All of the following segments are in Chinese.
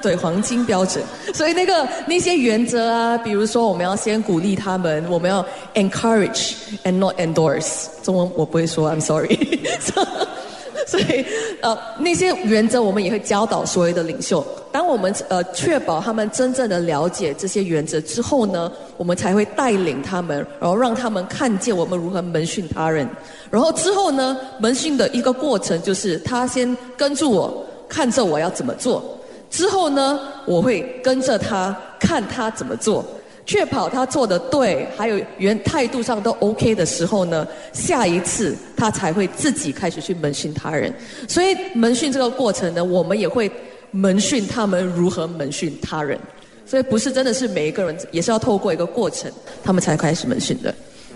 对，黄金标准。所以那些原则啊，比如说我们要先鼓励他们，我们要 encourage and not endorse。中文我不会说 ，I'm sorry 。所以那些原则我们也会教导所有的领袖。当我们确保他们真正的了解这些原则之后呢，我们才会带领他们，然后让他们看见我们如何门训他人。然后之后呢，门训的一个过程就是他先跟住我，看着我要怎么做。之后呢，我会跟着他看他怎么做。确保他做得对，还有态度上都 OK 的时候呢，下一次他才会自己开始去门训他人。所以门训这个过程呢，我们也会门训他们如何门训他人。所以不是真的是每一个人，也是要透过一个过程，他们才开始门训的。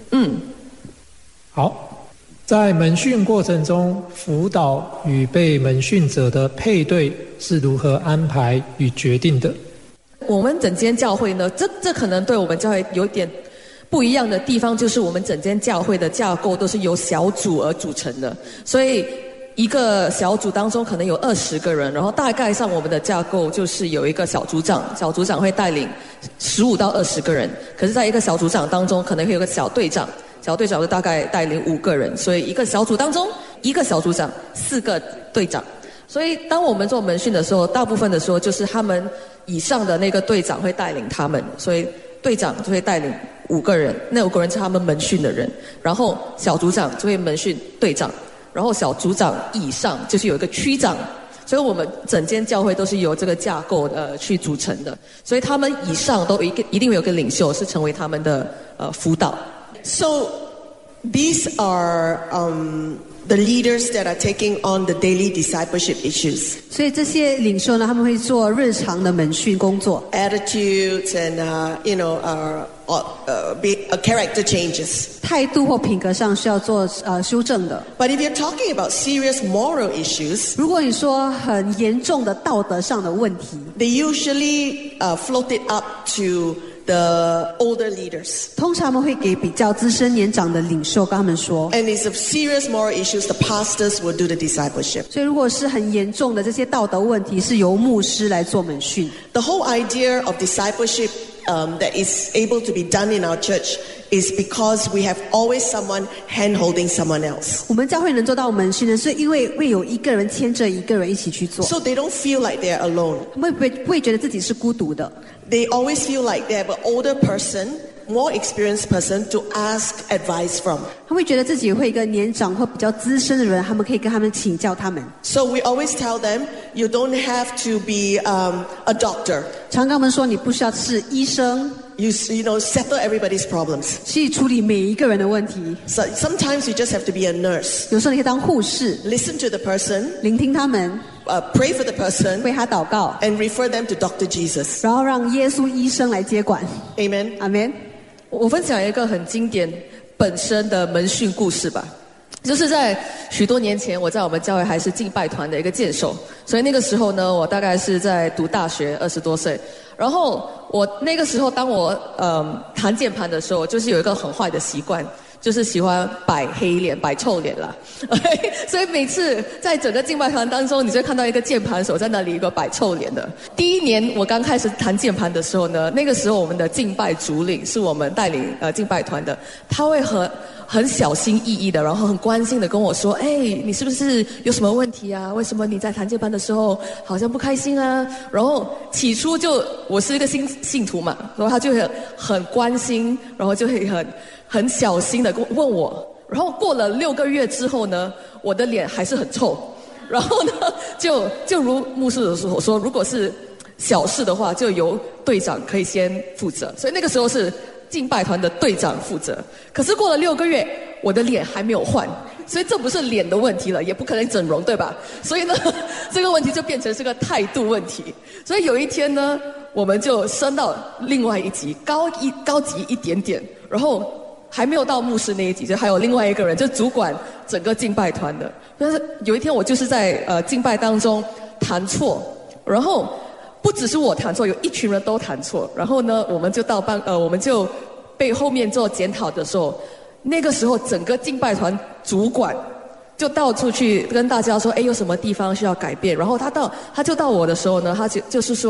好，在门训过程中，辅导与被门训者的配对是如何安排与决定的？ 我们整间教会呢，这可能对我们教会有点不一样的地方，就是我们整间教会的架构都是由小组而组成的，所以一个小组当中可能有20个人，然后大概上我们的架构就是有一个小组长，小组长会带领15到20个人，可是在一个小组长当中可能会有个小队长，小队长就大概带领5个人，所以一个小组当中一个小组长4个队长。所以当我们做门训的时候，大部分的时候就是他们以上的那个队长会带领他们，所以队长就会带领5个人，那5个人是他们门训的人，然后小组长就会门训队长，然后小组长以上就是有一个区长，所以我们整间教会都是由这个架构去组成的，所以他们以上都一定会有个领袖是成为他们的辅导。 So these are the leaders that are taking on the daily discipleship issues. 所以这些领袖呢，他们会做日常的门训工作 Attitudes and character changes. 态度或品格上需要做修正的。 But if you're talking about serious moral issues, 如果你说很严重的道德上的问题， they usually float it up to the older leaders. 通常他们会给比较资深年长的领袖跟他们说。 And it's of serious moral issues, the pastors will do the discipleship. 所以如果是很严重的这些道德问题，是由牧师来做门训。 The whole idea of discipleship that is able to be done in our church is because we have always someone hand-holding someone else. 我们教会能做到门训呢，是因为会有一个人牵着一个人一起去做。 So they don't feel like they're alone. 他们不会觉得自己是孤独的。 They always feel like they have an older person, more experienced person to ask advice from. 他会觉得自己会一个年长或比较资深的人，他们可以跟他们请教他们。 So we always tell them, you don't have to be a doctor. 常跟他们说，你不需要是医生， You know, settle everybody's problems. 去处理每一个人的问题。 So sometimes you just have to be a nurse. 有时候你可以当护士， Listen to the person, 聆听他们， pray for the person, 为他祷告， and refer them to Dr. Jesus. 然后让耶稣医生来接管。 Amen. 阿们。 我分享一个很经典本身的门训故事吧。就是在许多年前，我在我们教会还是敬拜团的一个剑手，所以那个时候呢，我大概是在读大学，20多岁。然后我那个时候，当我弹键盘的时候，就是有一个很坏的习惯，就是喜欢摆黑脸、摆臭脸啦。所以每次在整个敬拜团当中，你就会看到一个键盘手在那里一个摆臭脸的。第一年我刚开始弹键盘的时候呢，那个时候我们的敬拜主领是我们带领敬拜团的，他会很小心翼翼的，然后很关心的跟我说：“你是不是有什么问题啊？为什么你在弹键盘的时候好像不开心啊？”然后起初就我是一个新信徒嘛，然后他就会很关心，然后就会很小心的问我。然后过了6个月之后呢，我的脸还是很臭。然后呢，就如牧师所说，如果是小事的话，就由队长可以先负责。所以那个时候是敬拜团的队长负责。可是过了6个月，我的脸还没有换，所以这不是脸的问题了，也不可能整容，对吧？所以呢，这个问题就变成是个态度问题。所以有一天呢，我们就升到另外一级，高级一点点，然后还没有到牧师那一级，就还有另外一个人，就主管整个敬拜团的。但是有一天我就是在敬拜当中弹错，然后不只是我弹错，有一群人都弹错。然后呢，我们就被后面做检讨的时候，那个时候整个敬拜团主管就到处去跟大家说，有什么地方需要改变。然后他就到我的时候呢，他就是说。